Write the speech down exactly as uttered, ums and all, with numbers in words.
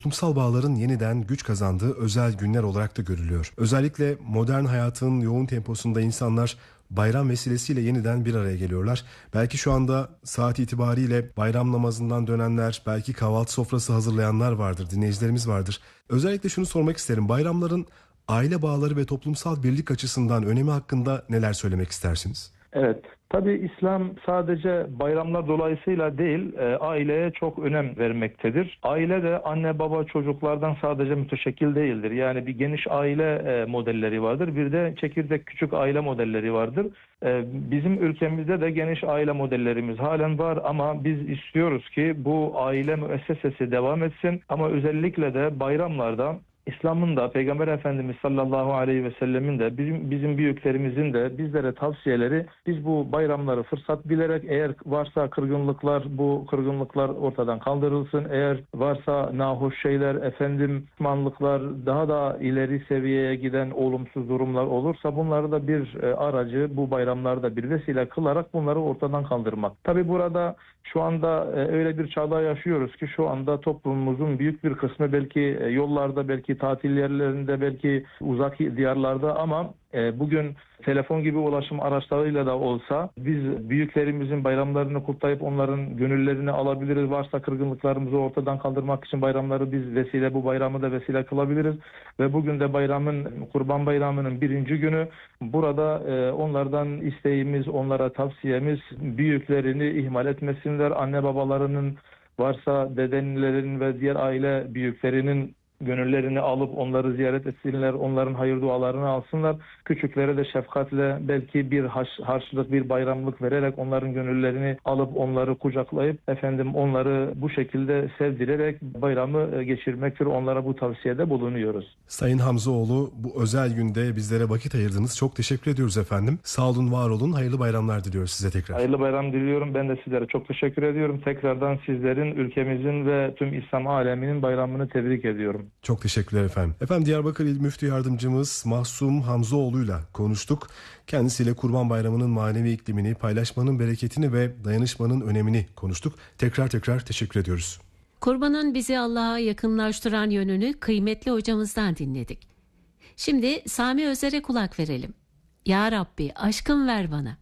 toplumsal bağların yeniden güç kazandığı özel günler olarak da görülüyor. Özellikle modern hayatın yoğun temposunda insanlar bayram vesilesiyle yeniden bir araya geliyorlar. Belki şu anda saat itibariyle bayram namazından dönenler, belki kahvaltı sofrası hazırlayanlar vardır, dinleyicilerimiz vardır. Özellikle şunu sormak isterim. Bayramların aile bağları ve toplumsal birlik açısından önemi hakkında neler söylemek istersiniz? Evet, tabii İslam sadece bayramlar dolayısıyla değil, e, aileye çok önem vermektedir. Aile de anne baba çocuklardan sadece müteşekkil değildir. Yani bir geniş aile e, modelleri vardır, bir de çekirdek küçük aile modelleri vardır. E, bizim ülkemizde de geniş aile modellerimiz halen var ama biz istiyoruz ki bu aile müessesesi devam etsin. Ama özellikle de bayramlarda İslam'ın da Peygamber Efendimiz sallallahu aleyhi ve sellemin de bizim, bizim büyüklerimizin de bizlere tavsiyeleri, biz bu bayramları fırsat bilerek, eğer varsa kırgınlıklar, bu kırgınlıklar ortadan kaldırılsın. Eğer varsa nahoş şeyler, efendim pişmanlıklar, daha da ileri seviyeye giden olumsuz durumlar olursa bunları da bir e, aracı, bu bayramlarda bir vesile kılarak bunları ortadan kaldırmak. Tabi burada şu anda e, öyle bir çağda yaşıyoruz ki şu anda toplumumuzun büyük bir kısmı belki e, yollarda, belki tatil yerlerinde, belki uzak diyarlarda ama e, bugün telefon gibi ulaşım araçlarıyla da olsa biz büyüklerimizin bayramlarını kutlayıp onların gönüllerini alabiliriz. Varsa kırgınlıklarımızı ortadan kaldırmak için bayramları biz vesile, bu bayramı da vesile kılabiliriz. Ve bugün de bayramın, Kurban Bayramı'nın birinci günü. Burada e, onlardan isteğimiz, onlara tavsiyemiz, büyüklerini ihmal etmesinler. Anne babalarının, varsa dedenlerin ve diğer aile büyüklerinin gönüllerini alıp onları ziyaret etsinler, onların hayır dualarını alsınlar. Küçüklere de şefkatle belki bir haş, harçlık, bir bayramlık vererek onların gönüllerini alıp onları kucaklayıp efendim onları bu şekilde sevdirerek bayramı geçirmektir. Onlara bu tavsiyede bulunuyoruz. Sayın Hamzoğlu, bu özel günde bizlere vakit ayırdınız. Çok teşekkür ediyoruz efendim. Sağ olun, var olun. Hayırlı bayramlar diliyoruz size tekrar. Hayırlı bayram diliyorum. Ben de sizlere çok teşekkür ediyorum. Tekrardan sizlerin, ülkemizin ve tüm İslam aleminin bayramını tebrik ediyorum. Çok teşekkürler efendim. Efendim, Diyarbakır İl Müftü Yardımcımız Mahsum Hamzoğlu'yla konuştuk. Kendisiyle Kurban Bayramı'nın manevi iklimini, paylaşmanın bereketini ve dayanışmanın önemini konuştuk. Tekrar tekrar teşekkür ediyoruz. Kurbanın bizi Allah'a yakınlaştıran yönünü kıymetli hocamızdan dinledik. Şimdi Sami Özer'e kulak verelim. Ya Rabbi aşkın ver bana.